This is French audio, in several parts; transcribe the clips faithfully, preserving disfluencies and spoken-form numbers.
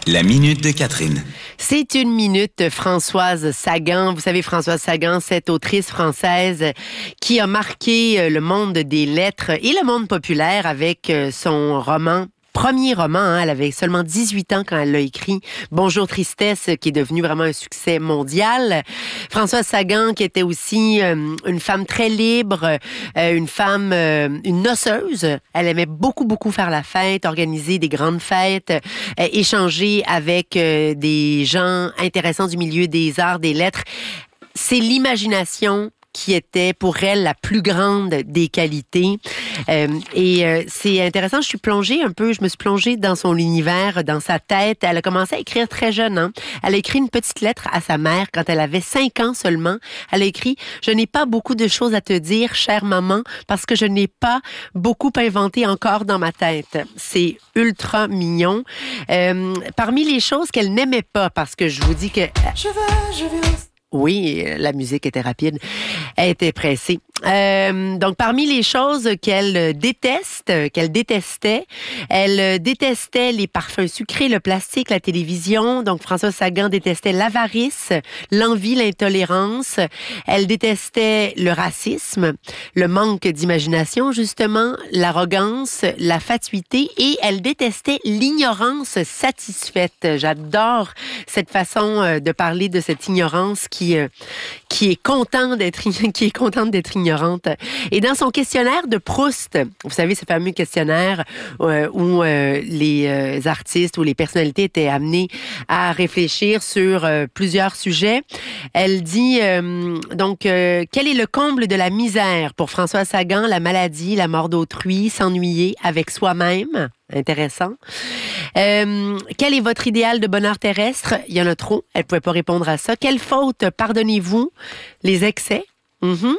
La minute de Catherine. C'est une minute Françoise Sagan. Vous savez, Françoise Sagan, cette autrice française qui a marqué le monde des lettres et le monde populaire avec son roman Premier roman, hein, elle avait seulement dix-huit ans quand elle l'a écrit, Bonjour Tristesse, qui est devenu vraiment un succès mondial. Françoise Sagan, qui était aussi euh, une femme très libre, euh, une femme, euh, une noceuse. Elle aimait beaucoup, beaucoup faire la fête, organiser des grandes fêtes, euh, échanger avec euh, des gens intéressants du milieu des arts, des lettres. C'est l'imagination qui était pour elle la plus grande des qualités. Euh, et euh, c'est intéressant, je suis plongée un peu, je me suis plongée dans son univers, dans sa tête. Elle a commencé à écrire très jeune. Hein? Elle a écrit une petite lettre à sa mère quand elle avait cinq ans seulement. Elle a écrit « Je n'ai pas beaucoup de choses à te dire, chère maman, parce que je n'ai pas beaucoup inventé encore dans ma tête. » C'est ultra mignon. Euh, parmi les choses qu'elle n'aimait pas, parce que je vous dis que... Je veux, je veux... Oui, la musique était rapide. Elle était pressée. Euh, donc, parmi les choses qu'elle déteste, qu'elle détestait, elle détestait les parfums sucrés, le plastique, la télévision. Donc, Françoise Sagan détestait l'avarice, l'envie, l'intolérance. Elle détestait le racisme, le manque d'imagination, justement, l'arrogance, la fatuité, et elle détestait l'ignorance satisfaite. J'adore cette façon de parler de cette ignorance qui qui, euh, qui est content d'être qui est contente d'être ignorante. Et dans son questionnaire de Proust, vous savez, ce fameux questionnaire euh, où euh, les euh, artistes ou les personnalités étaient amenés à réfléchir sur euh, plusieurs sujets, elle dit euh, donc euh, quel est le comble de la misère pour Françoise Sagan? La maladie, la mort d'autrui, s'ennuyer avec soi-même. Intéressant. Euh, quel est votre idéal de bonheur terrestre? Il y en a trop. Elle ne pouvait pas répondre à ça. Quelle faute pardonnez-vous? Les excès. Mm-hmm.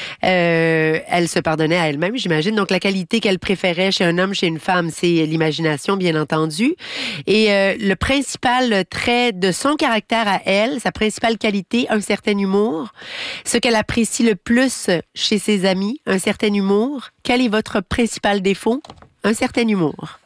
Euh, elle se pardonnait à elle-même, j'imagine. Donc, la qualité qu'elle préférait chez un homme, chez une femme, c'est l'imagination, bien entendu. Et euh, le principal trait de son caractère à elle, sa principale qualité, un certain humour. Ce qu'elle apprécie le plus chez ses amis, un certain humour. Quel est votre principal défaut? Un certain humour.